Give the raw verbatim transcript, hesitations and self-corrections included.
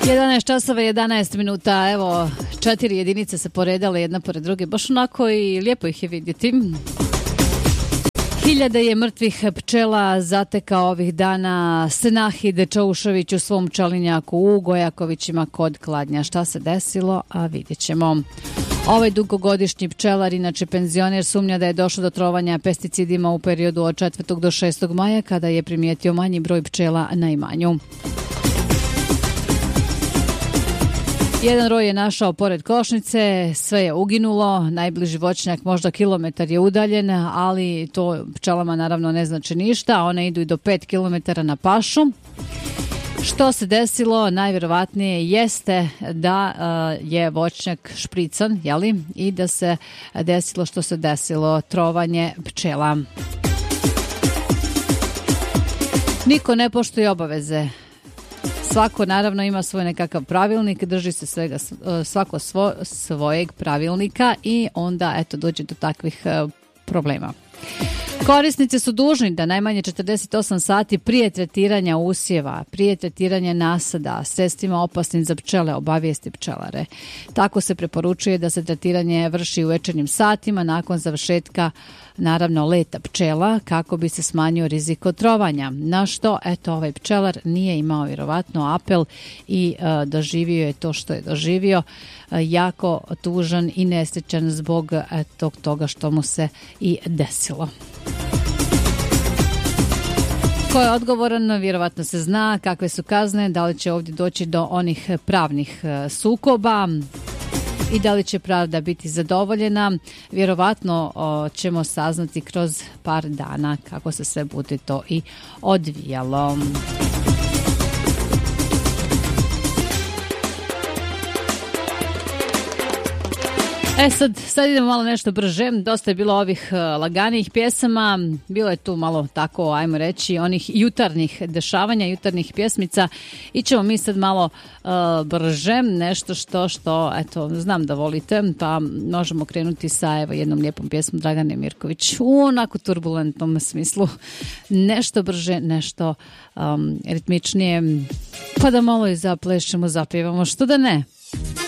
jedanaest časova i jedanaest minuta, evo, četiri jedinice se poredale jedna pored druge, baš onako i lijepo ih je vidjeti. Hiljade je mrtvih pčela zatekao ovih dana Senahid Čaušević u svom pčelinjaku u Gojakovićima kod Kladnja. Šta se desilo, a vidjet ćemo. Ovaj dugogodišnji pčelar, inače penzioner, sumnja da je došlo do trovanja pesticidima u periodu od četvrtog do šestog maja, kada je primijetio manji broj pčela na imanju. Jedan roj je našao pored košnice, sve je uginulo, najbliži voćnjak možda kilometar je udaljen, ali to pčelama naravno ne znači ništa, one idu i do pet kilometara na pašu. Što se desilo, najvjerovatnije jeste da uh, je voćnjak šprican, jeli? I da se desilo što se desilo, trovanje pčela. Niko ne poštuje obaveze. Svako naravno ima svoj nekakav pravilnik, drži se svega, svako svo, svojeg pravilnika i onda eto dođe do takvih uh, problema. Korisnici su dužni da najmanje četrdeset osam sati prije tretiranja usjeva, prije tretiranja nasada, sredstvima opasnim za pčele obavijesti pčelare. Tako se preporučuje da se tretiranje vrši u večernjim satima nakon završetka naravno leta pčela kako bi se smanjio rizik od trovanja. Na što eto ovaj pčelar nije imao vjerovatno apel i e, doživio je to što je doživio. E, jako tužan i nesrećan zbog eto, toga što mu se i desilo. Ko je odgovoran, vjerovatno se zna kakve su kazne, da li će ovdje doći do onih pravnih sukoba i da li će pravda biti zadovoljena. Vjerovatno o, ćemo saznati kroz par dana kako se sve bude to i odvijalo. E sad, sad idemo malo nešto brže, dosta je bilo ovih uh, laganijih pjesama, bilo je tu malo tako, ajmo reći, onih jutarnjih dešavanja, jutarnjih pjesmica i ćemo mi sad malo uh, brže, nešto što, što, eto, znam da volite, pa možemo krenuti sa, evo, jednom lijepom pjesmom Dragane Mirković, u onako turbulentnom smislu, nešto brže, nešto um, ritmičnije, pa da malo i zaplešemo, zapjevamo, što da ne?